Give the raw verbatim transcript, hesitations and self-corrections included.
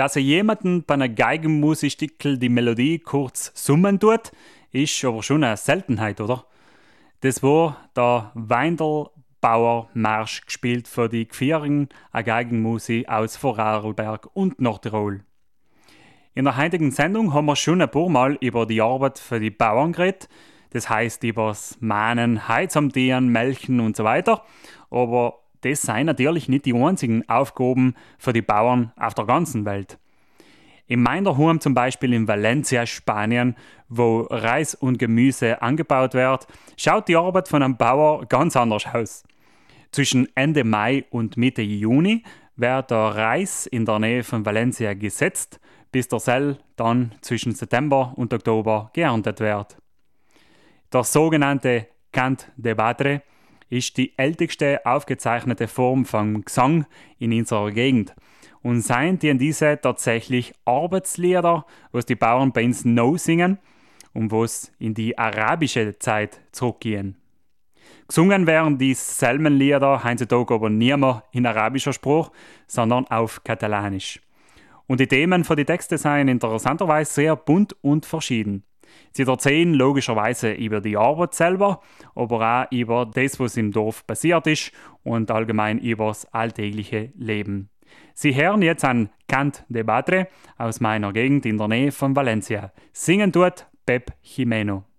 Dass er jemanden bei einer Geigenmusikstickel die Melodie kurz summen tut, ist aber schon eine Seltenheit, oder? Das war der Weindelbauer Marsch, gespielt von die Gvierigen, eine Geigenmusik aus Vorarlberg und Nordtirol. In der heutigen Sendung haben wir schon ein paar Mal über die Arbeit für die Bauern geredet. Das heißt über das Mahnen, Heizamtieren, Melken und so weiter. Aber das seien natürlich nicht die einzigen Aufgaben für die Bauern auf der ganzen Welt. In meiner Home zum Beispiel in Valencia, Spanien, wo Reis und Gemüse angebaut wird, schaut die Arbeit von einem Bauer ganz anders aus. Zwischen Ende Mai und Mitte Juni wird der Reis in der Nähe von Valencia gesetzt, bis der Sell dann zwischen September und Oktober geerntet wird. Der sogenannte Cant de Batre ist die älteste aufgezeichnete Form von Gesang in unserer Gegend und seien die diese tatsächlich Arbeitslieder, was die Bauern bei uns no singen und was in die arabische Zeit zurückgehen. Gesungen werden die Psalmenlieder heutzutage aber nicht mehr in arabischer Sprache, sondern auf Katalanisch. Und die Themen für die Texte seien interessanterweise sehr bunt und verschieden. Sie erzählen logischerweise über die Arbeit selber, aber auch über das, was im Dorf passiert ist und allgemein über das alltägliche Leben. Sie hören jetzt an Cant de Batre aus meiner Gegend in der Nähe von Valencia. Singen tut Pep Jimeno.